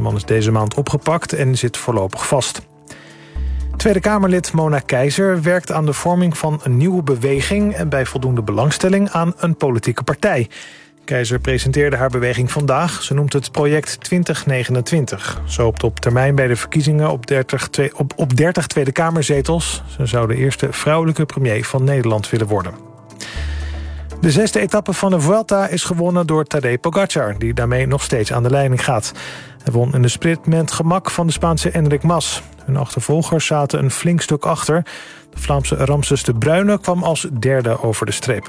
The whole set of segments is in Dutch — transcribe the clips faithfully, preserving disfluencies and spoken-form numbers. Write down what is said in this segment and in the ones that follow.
man is deze maand opgepakt en zit voorlopig vast. Tweede Kamerlid Mona Keizer werkt aan de vorming van een nieuwe beweging en bij voldoende belangstelling aan een politieke partij. Keizer presenteerde haar beweging vandaag. Ze noemt het project twintig negenentwintig. Ze hoopt op termijn bij de verkiezingen op dertig, op, op dertig Tweede Kamerzetels. Ze zou de eerste vrouwelijke premier van Nederland willen worden. De zesde etappe van de Vuelta is gewonnen door Tadej Pogacar, die daarmee nog steeds aan de leiding gaat. Hij won in de sprint met gemak van de Spaanse Enric Mas. Hun achtervolgers zaten een flink stuk achter. De Vlaamse Ramses de Bruyne kwam als derde over de streep.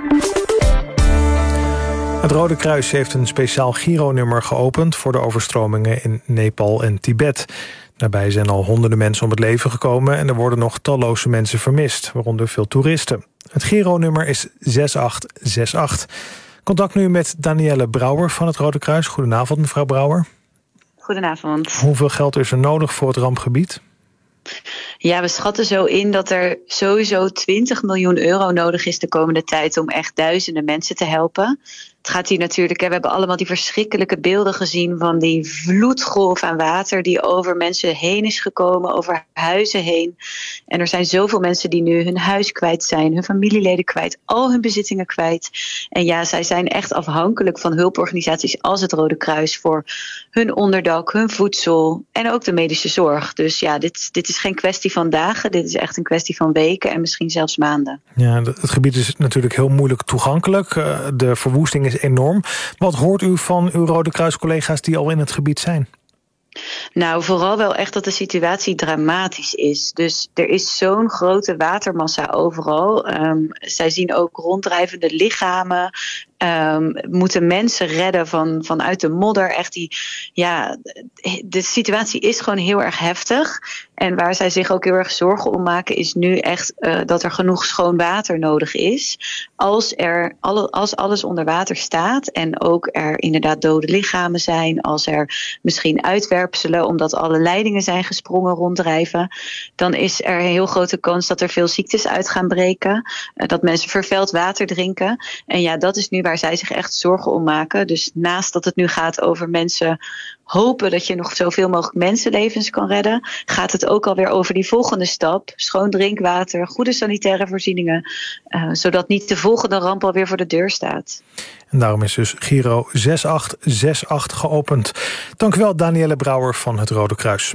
Het Rode Kruis heeft een speciaal Giro-nummer geopend voor de overstromingen in Nepal en Tibet. Daarbij zijn al honderden mensen om het leven gekomen en er worden nog talloze mensen vermist, waaronder veel toeristen. Het Giro-nummer is zes acht zes acht. Contact nu met Danielle Brouwer van het Rode Kruis. Goedenavond, mevrouw Brouwer. Goedenavond. Hoeveel geld is er nodig voor het rampgebied? Ja, we schatten zo in dat er sowieso twintig miljoen euro nodig is de komende tijd om echt duizenden mensen te helpen. Het gaat hier natuurlijk, hè, we hebben allemaal die verschrikkelijke beelden gezien van die vloedgolf aan water die over mensen heen is gekomen, over huizen heen. En er zijn zoveel mensen die nu hun huis kwijt zijn, hun familieleden kwijt, al hun bezittingen kwijt. En ja, zij zijn echt afhankelijk van hulporganisaties als het Rode Kruis voor hun onderdak, hun voedsel en ook de medische zorg. Dus ja, dit, dit is geen kwestie van dagen, dit is echt een kwestie van weken en misschien zelfs maanden. Ja, het gebied is natuurlijk heel moeilijk toegankelijk. De verwoesting is enorm. Wat hoort u van uw Rode Kruis-collega's die al in het gebied zijn? Nou, vooral wel echt dat de situatie dramatisch is. Dus er is zo'n grote watermassa overal. Um, zij zien ook ronddrijvende lichamen. Um, moeten mensen redden van, vanuit de modder. Echt die, ja, de situatie is gewoon heel erg heftig. En waar zij zich ook heel erg zorgen om maken is nu echt uh, dat er genoeg schoon water nodig is. Als, er alle, als alles onder water staat en ook er inderdaad dode lichamen zijn. Als er misschien uitwerpselen omdat alle leidingen zijn gesprongen ronddrijven. Dan is er een heel grote kans dat er veel ziektes uit gaan breken. Uh, dat mensen vervuild water drinken. En ja, dat is nu waar waar zij zich echt zorgen om maken. Dus naast dat het nu gaat over mensen hopen dat je nog zoveel mogelijk mensenlevens kan redden, gaat het ook alweer over die volgende stap. Schoon drinkwater, goede sanitaire voorzieningen, uh, zodat niet de volgende ramp alweer voor de deur staat. En daarom is dus Giro zes acht zes acht geopend. Dank u wel, Danielle Brouwer van het Rode Kruis.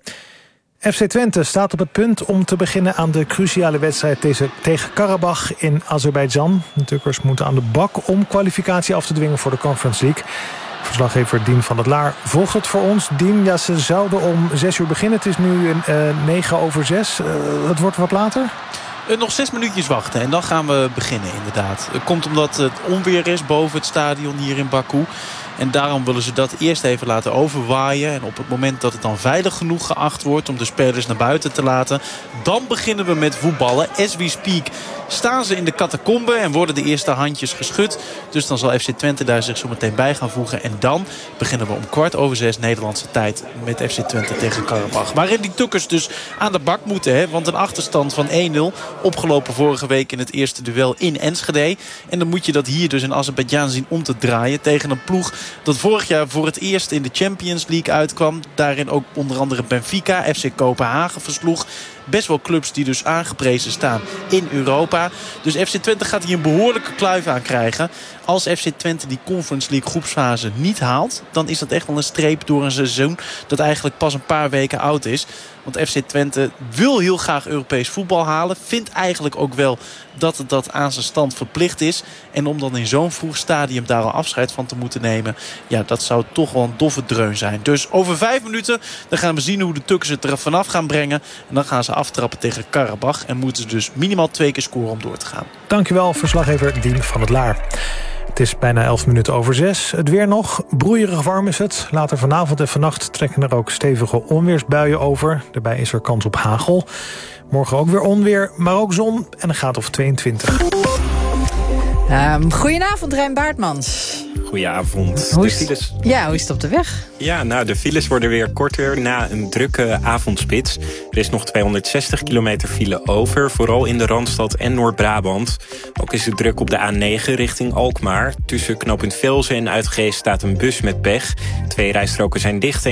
F C Twente staat op het punt om te beginnen aan de cruciale wedstrijd tegen Karabach in Azerbeidzjan. De Tukkers moeten aan de bak om kwalificatie af te dwingen voor de Conference League. Verslaggever Dien van het Laar volgt het voor ons. Dien, ja, ze zouden om zes uur beginnen. Het is nu uh, negen over zes. Uh, het wordt wat later. Uh, nog zes minuutjes wachten en dan gaan we beginnen inderdaad. Het komt omdat het onweer is boven het stadion hier in Baku. En daarom willen ze dat eerst even laten overwaaien. En op het moment dat het dan veilig genoeg geacht wordt om de spelers naar buiten te laten, dan beginnen we met voetballen. As we speak staan ze in de catacombe en worden de eerste handjes geschud. Dus dan zal F C Twente daar zich zo meteen bij gaan voegen. En dan beginnen we om kwart over zes Nederlandse tijd met F C Twente tegen Karabach. Waarin die Tukkers dus aan de bak moeten. Hè? Want een achterstand van één nul opgelopen vorige week in het eerste duel in Enschede. En dan moet je dat hier dus in Azerbeidzjan zien om te draaien tegen een ploeg dat vorig jaar voor het eerst in de Champions League uitkwam. Daarin ook onder andere Benfica, F C Kopenhagen versloeg. Best wel clubs die dus aangeprezen staan in Europa. Dus F C Twente gaat hier een behoorlijke kluif aan krijgen. Als F C Twente die Conference League groepsfase niet haalt, dan is dat echt wel een streep door een seizoen dat eigenlijk pas een paar weken oud is. Want F C Twente wil heel graag Europees voetbal halen. Vindt eigenlijk ook wel dat het dat aan zijn stand verplicht is. En om dan in zo'n vroeg stadium daar al afscheid van te moeten nemen, ja, dat zou toch wel een doffe dreun zijn. Dus over vijf minuten dan gaan we zien hoe de Tukkers het er vanaf gaan brengen. En dan gaan ze aftrappen tegen Karabach. En moeten ze dus minimaal twee keer scoren om door te gaan. Dankjewel, verslaggever Dien van het Laar. Het is bijna elf minuten over zes. Het weer nog. Broeierig warm is het. Later vanavond en vannacht trekken er ook stevige onweersbuien over. Daarbij is er kans op hagel. Morgen ook weer onweer, maar ook zon en een graad of tweeëntwintig. Um, goedenavond, Rijn Baartmans. Goedenavond. Hoe de is, files... Ja, hoe is het op de weg? Ja, nou, de files worden weer korter na een drukke avondspits. Er is nog tweehonderdzestig kilometer file over, vooral in de Randstad en Noord-Brabant. Ook is het druk op de A negen richting Alkmaar. Tussen knooppunt Velzen en Uitgeest staat een bus met pech. Twee rijstroken zijn dicht.